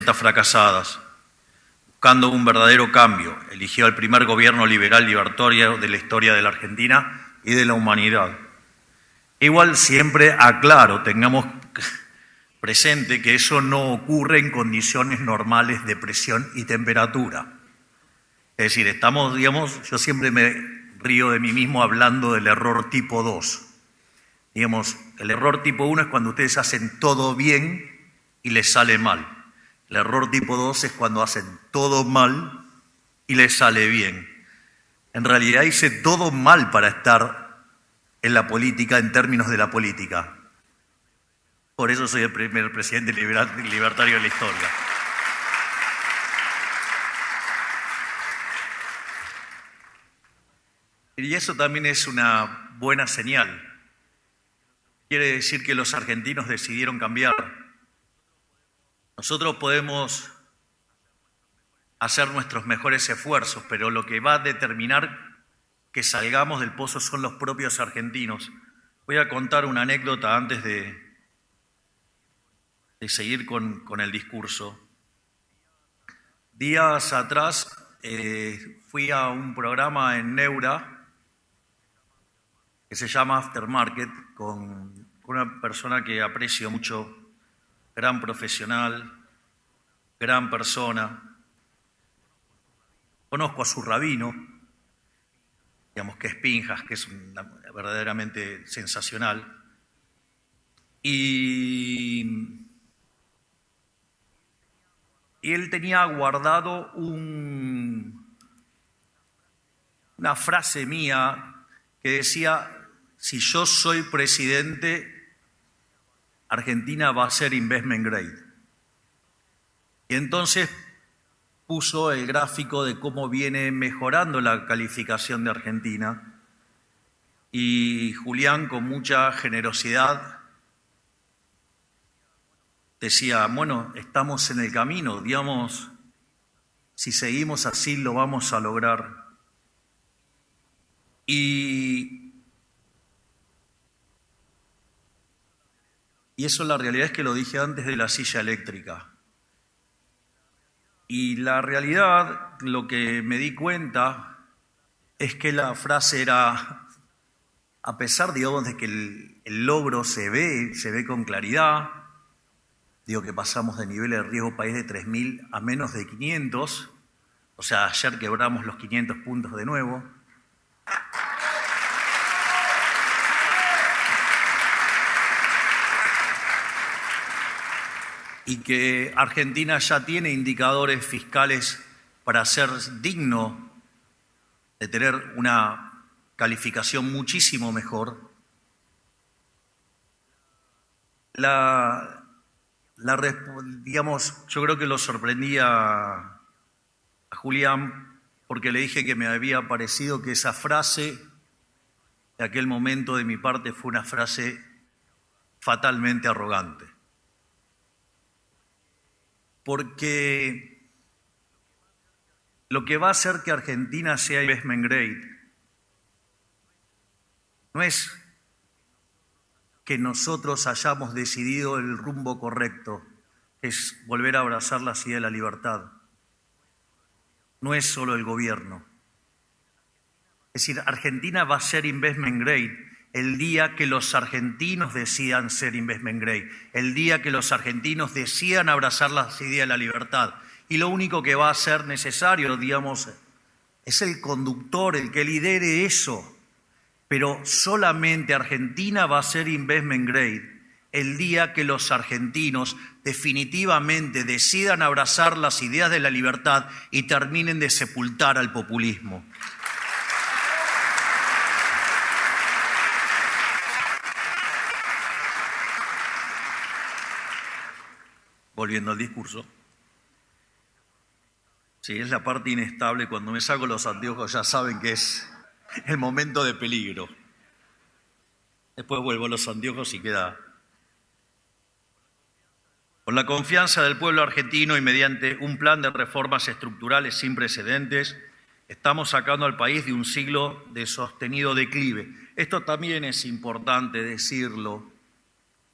fracasadas, buscando un verdadero cambio, eligió el primer gobierno liberal libertario de la historia de la Argentina y de la humanidad. Igual siempre aclaro, tengamos presente que eso no ocurre en condiciones normales de presión y temperatura. Es decir, estamos, digamos, yo siempre me río de mí mismo hablando del error tipo 2. Digamos, el error tipo 1 es cuando ustedes hacen todo bien y les sale mal. El error tipo 2 es cuando hacen todo mal y les sale bien. En realidad hice todo mal para estar en la política, en términos de la política. Por eso soy el primer presidente libertario de la historia. Y eso también es una buena señal. Quiere decir que los argentinos decidieron cambiar. Nosotros podemos hacer nuestros mejores esfuerzos, pero lo que va a determinar que salgamos del pozo son los propios argentinos. Voy a contar una anécdota antes de seguir con el discurso. Días atrás fui a un programa en Neura que se llama Aftermarket, con una persona que aprecio mucho, gran profesional, gran persona. Conozco a su rabino, digamos que es Pinjas, que es verdaderamente sensacional. Y él tenía guardado una frase mía que decía: si yo soy presidente, Argentina va a ser investment grade. Y entonces puso el gráfico de cómo viene mejorando la calificación de Argentina. Y Julián, con mucha generosidad, decía: bueno, estamos en el camino, digamos, si seguimos así lo vamos a lograr. Y eso, la realidad es que lo dije antes de la silla eléctrica. Y la realidad, lo que me di cuenta, es que la frase era, a pesar, digamos, de que el logro se ve con claridad, digo que pasamos de niveles de riesgo país de 3.000 a menos de 500, o sea, ayer quebramos los 500 puntos de nuevo. Y que Argentina ya tiene indicadores fiscales para ser digno de tener una calificación muchísimo mejor. Digamos, yo creo que lo sorprendí a Julián porque le dije que me había parecido que esa frase de aquel momento de mi parte fue una frase fatalmente arrogante. Porque lo que va a hacer que Argentina sea investment grade no es que nosotros hayamos decidido el rumbo correcto, que es volver a abrazar la idea de la libertad. No es solo el gobierno. Es decir, Argentina va a ser investment grade el día que los argentinos decidan ser investment grade, el día que los argentinos decidan abrazar la idea de la libertad. Y lo único que va a ser necesario, digamos, es el conductor, el que lidere eso. Pero solamente Argentina va a ser investment grade el día que los argentinos definitivamente decidan abrazar las ideas de la libertad y terminen de sepultar al populismo. Volviendo al discurso. Sí, es la parte inestable. Cuando me saco los anteojos ya saben que es el momento de peligro. Después vuelvo a los anteojos y queda. Con la confianza del pueblo argentino y mediante un plan de reformas estructurales sin precedentes, estamos sacando al país de un siglo de sostenido declive. Esto también es importante decirlo.